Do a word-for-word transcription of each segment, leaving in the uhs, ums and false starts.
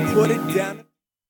put it down.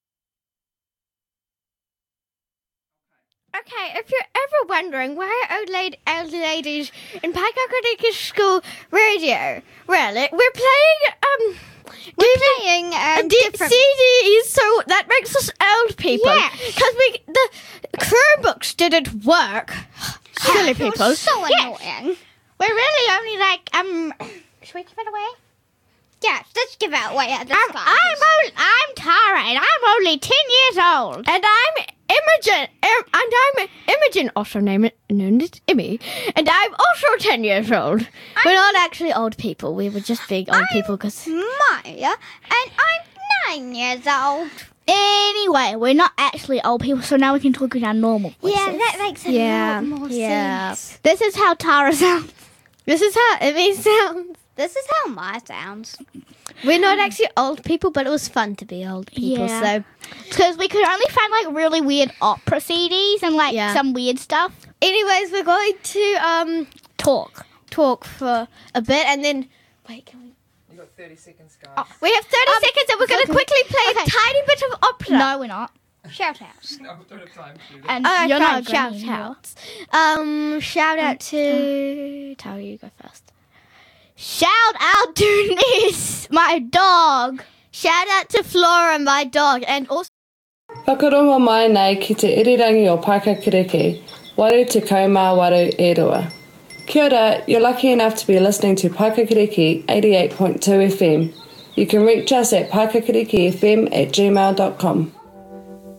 Okay, if you're ever wondering why old lady, elder ladies in Paikakariki School Radio, well, it, we're playing, um... We're playing um, a D- different... C Ds, so that makes us old people. Yes. Because we the Chromebooks didn't work. Silly people. It was so Yes. annoying. We're really only like, um... Should we give it away? Yes, let's give it away at this I'm, time. I'm, old, I'm Tara, and I'm only ten years old. And I'm Imogen, um, and I'm Imogen, also named, known as Immy. And I'm also ten years old. I'm, we're not actually old people. We were just being old I'm people because... Maya, and I'm nine years old. Anyway, we're not actually old people, so now we can talk in our normal voices. Yeah, that makes a Yeah, lot more yeah. sense. This is how Tara sounds. This is how Immy sounds. This is how Maya sounds. We're not actually old people, but it was fun to be old people, Yeah. so... Because we could only find, like, really weird opera C Ds and, like, Yeah. some weird stuff. Anyways, we're going to, um... Talk. talk for a bit, and then... Wait, can we... You got thirty seconds, guys. Oh, we have thirty Um, seconds, and we're going to okay. quickly play Okay. a tiny bit of opera. No, we're not. Shout outs. No, we don't have time to do that. And Uh, you're fine, not shout agreeing anymore. outs. Um, shout out to... Tara, you go first. Shout out to Nis, my dog. Shout out to Flora, my dog, and also... Whakarongo mai nei ki te irirangi o Paikakariki, waru te kaumā waru e rua. Kia ora, you're lucky enough to be listening to Paikakariki eighty-eight point two F M. You can reach us at paikakarikifm at gmail dot com.